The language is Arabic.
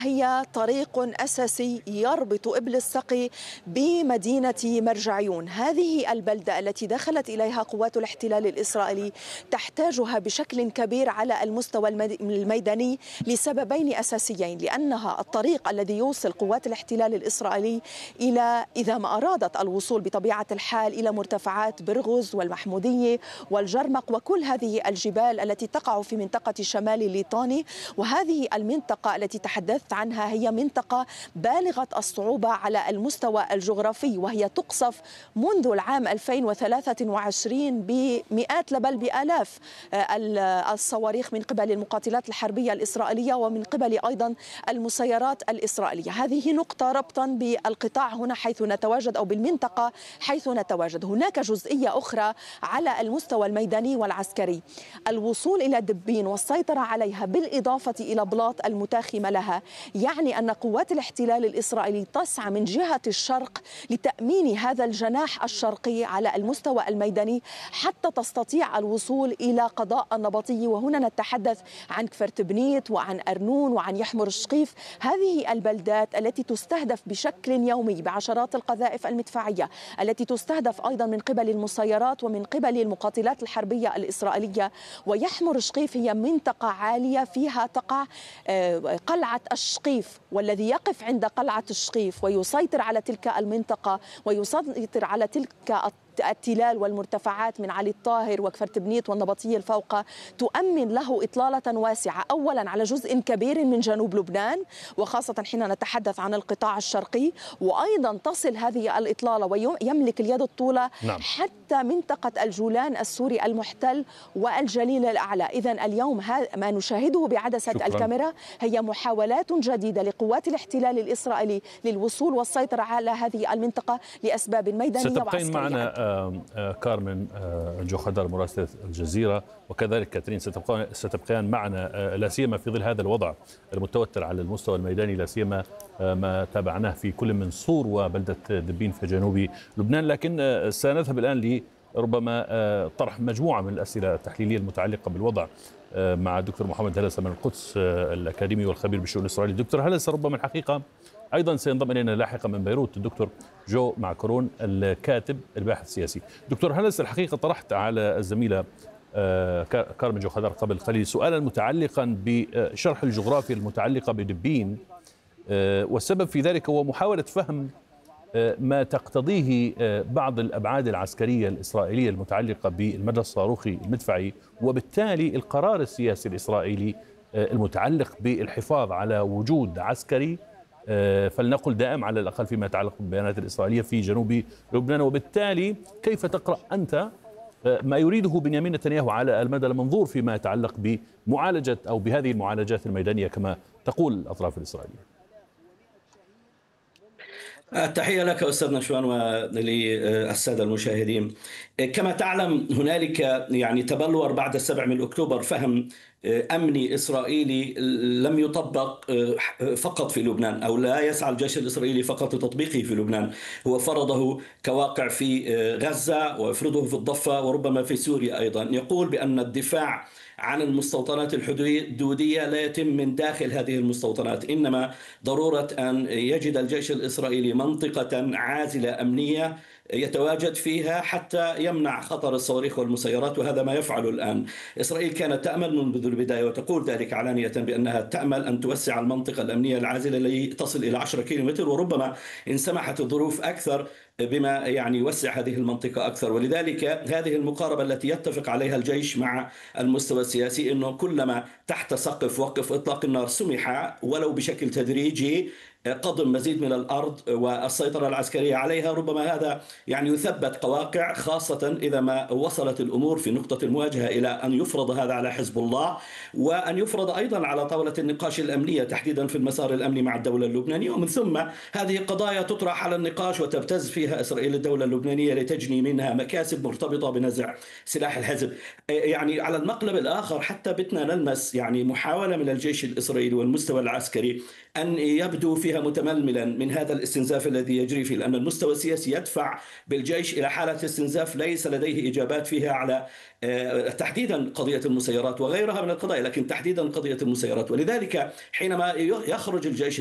هي طريق أساسي يربط إبل السقي بمدينة مرجعيون. هذه البلدة التي دخلت إليها قوات الاحتلال الإسرائيلي تحتاجها بشكل كبير على المستوى الميداني لسببين أساسيين، لأنها الطريق الذي يوصل قوات الاحتلال الإسرائيلي إلى، إذا ما أرادت الوصول بطبيعة الحال، إلى مرتفعات برغوز والمحمودية والجرمق وكل هذه الجبال التي تقع في منطقة شمال ليطاني. وهذه المنطقة التي تحدثت عنها هي منطقة بالغة الصعوبة على المستوى الجغرافي، وهي تقصف منذ العام 2023 بمئات بل بآلاف الصواريخ من قبل المقاتلات الحربية الإسرائيلية ومن قبل أيضا المسيرات الإسرائيلية. هذه نقطة ربطا بالقطاع هنا حيث نتواجد أو بالمنطقة حيث نتواجد. هناك جزئية أخرى على المستوى الميداني والعسكري، الوصول إلى دبين والسيطرة عليها بالإضافة إلى بلاط المتاخمة لها، يعني أن قوات الاحتلال الإسرائيلي تسعى من جهة الشرق لتأمين هذا الجناح الشرقي على المستوى الميداني حتى تستطيع الوصول إلى قضاء النبطية. وهنا نتحدث عن كفرت بنيت وعن أرنون وعن يحمر الشقيف، هذه البلدات التي تستهدف بشكل يومي بعشرات القذائف المدفعية، التي تستهدف أيضا من قبل المسيرات ومن قبل المقاتلات الحربية الإسرائيلية. ويحمر الشقيف هي منطقة عالية فيها تقع قلعة الشقيف، والذي يقف عند قلعة الشقيف ويسيطر على تلك المنطقة ويسيطر على تلك التلال والمرتفعات من علي الطاهر وكفرت بنيت والنبطية الفوق، تؤمن له إطلالة واسعة أولا على جزء كبير من جنوب لبنان، وخاصة حين نتحدث عن القطاع الشرقي، وأيضا تصل هذه الإطلالة ويملك اليد الطولى حتى منطقة الجولان السوري المحتل والجليل الأعلى. إذن اليوم ما نشاهده بعدسة الكاميرا هي محاولات جديدة لقوات الاحتلال الإسرائيلي للوصول والسيطرة على هذه المنطقة لأسباب ميدانية وعسكرية. معنا كارمن جوخدار مراسلة الجزيرة، وكذلك كاترين ستبقيان معنا لا سيما في ظل هذا الوضع المتوتر على المستوى الميداني، لا سيما ما تابعناه في كل من صور وبلدة دبين في جنوب لبنان. لكن سنذهب الآن لربما طرح مجموعة من الأسئلة التحليلية المتعلقة بالوضع مع الدكتور محمد هلس من القدس الأكاديمي والخبير بالشؤون الإسرائيلية. دكتور هلس، ربما الحقيقة أيضا سينضم إلينا لاحقا من بيروت الدكتور جو معكرون الكاتب الباحث السياسي. دكتور هلس، الحقيقة طرحت على الزميلة كارمن جوخدار قبل قليل سؤالا متعلقا بشرح الجغرافيا المتعلقة بدبين، والسبب في ذلك هو محاولة فهم ما تقتضيه بعض الأبعاد العسكرية الإسرائيلية المتعلقة بالمدى الصاروخي المدفعي، وبالتالي القرار السياسي الإسرائيلي المتعلق بالحفاظ على وجود عسكري فلنقل دائم على الأقل فيما يتعلق بالبيانات الإسرائيلية في جنوب لبنان. وبالتالي كيف تقرأ أنت ما يريده بنيامين نتنياهو على المدى المنظور فيما يتعلق بمعالجة أو بهذه المعالجات الميدانية كما تقول الأطراف الإسرائيلية؟ تحية لك أستاذ نشوان وللسادة المشاهدين. كما تعلم هنالك يعني تبلور بعد 7 من أكتوبر فهم أمني إسرائيلي لم يطبق فقط في لبنان، أو لا يسعى الجيش الإسرائيلي فقط لتطبيقه في لبنان، هو فرضه كواقع في غزة ويفرضه في الضفة وربما في سوريا أيضا. يقول بأن الدفاع عن المستوطنات الحدودية لا يتم من داخل هذه المستوطنات، إنما ضرورة أن يجد الجيش الإسرائيلي منطقة عازلة أمنية يتواجد فيها حتى يمنع خطر الصواريخ والمسيرات، وهذا ما يفعله الآن. إسرائيل كانت تأمل منذ البداية وتقول ذلك علانية بأنها تأمل أن توسع المنطقة الأمنية العازلة لتصل إلى 10 كيلومتر، وربما إن سمحت الظروف أكثر بما يعني يوسع هذه المنطقة أكثر. ولذلك هذه المقاربة التي يتفق عليها الجيش مع المستوى السياسي، أنه كلما تحت سقف وقف إطلاق النار سمح ولو بشكل تدريجي قضم مزيد من الأرض والسيطرة العسكرية عليها، ربما هذا يعني يثبت قواقع، خاصة إذا ما وصلت الأمور في نقطة المواجهة إلى أن يفرض هذا على حزب الله، وأن يفرض أيضا على طاولة النقاش الأمنية تحديدا في المسار الأمني مع الدولة اللبنانية. ومن ثم هذه قضايا تطرح على النقاش وتبتز فيها بها إسرائيل الدولة اللبنانية لتجني منها مكاسب مرتبطة بنزع سلاح الحزب. يعني على المقلب الآخر حتى بتنا نلمس يعني محاولة من الجيش الإسرائيلي والمستوى العسكري أن يبدو فيها متململا من هذا الاستنزاف الذي يجري فيه، لأن المستوى السياسي يدفع بالجيش إلى حالة استنزاف ليس لديه إجابات فيها على تحديدا قضية المسيرات وغيرها من القضايا، لكن تحديدا قضية المسيرات. ولذلك حينما يخرج الجيش